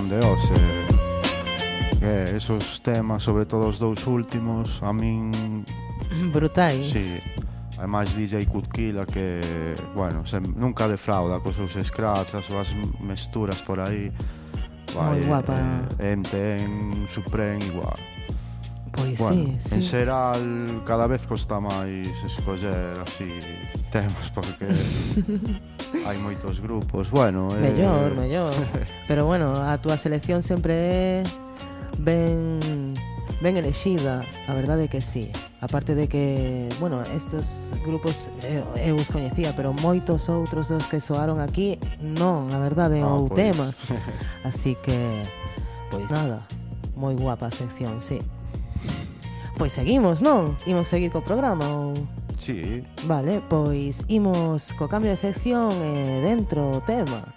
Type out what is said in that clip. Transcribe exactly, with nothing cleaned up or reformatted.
sección de hoxe. Que esos temas, sobre todo os dous últimos, a min... Brutais. Sí. Ademais, D J Kudkila, que, bueno, se, nunca defrauda cos seus scratch, as súas mesturas por aí. Moi guapa. Eh, Ente, en Supreme, igual. Pois bueno, sí, sí. En xeral, cada vez costa máis escoller así temas, porque hai moitos grupos. Bueno, eh... mellor, mellor. Pero bueno, a túa selección sempre é ben ben elexida, a verdade é que sí. Aparte de que, bueno, estes grupos eu, eu os coñecía, pero moitos outros dos que soaron aquí non, a verdade, ah, ou pues. temas. Así que, pois nada, moi guapa a sección, sí. Pois seguimos, non? Imos seguir co programa ou... Sí. Vale, pois imos co cambio de sección e dentro o tema.